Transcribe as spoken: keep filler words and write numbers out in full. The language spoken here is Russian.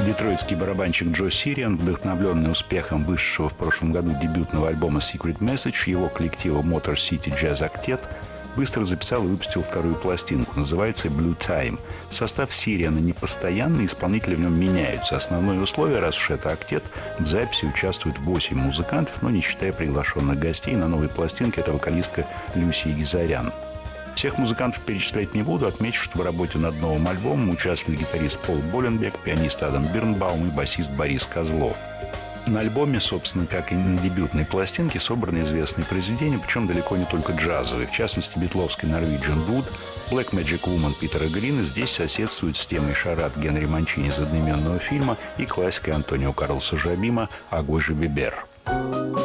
Детройтский барабанщик Джо Сириан, вдохновленный успехом вышедшего в прошлом году дебютного альбома Secret Message, его коллектива Motor City Jazz Octet, быстро записал и выпустил вторую пластинку. Называется Blue Time. Состав Сириана непостоянный, исполнители в нем меняются. Основное условие, раз уж это октет, в записи участвует восемь музыкантов, но не считая приглашенных гостей. На новой пластинке это вокалистка Люси Игизарян. Всех музыкантов перечислять не буду. Отмечу, что в работе над новым альбомом участвовали гитарист Пол Боленбек, пианист Адам Бирнбаум и басист Борис Козлов. На альбоме, собственно, как и на дебютной пластинке, собраны известные произведения, причем далеко не только джазовые. В частности, битловский Norwegian Wood, Black Magic Woman Питера Грина здесь соседствует с темой «Шарад» Генри Манчини из одноименного фильма и классикой Антонио Карлоса Жобима «Агой же Бибер».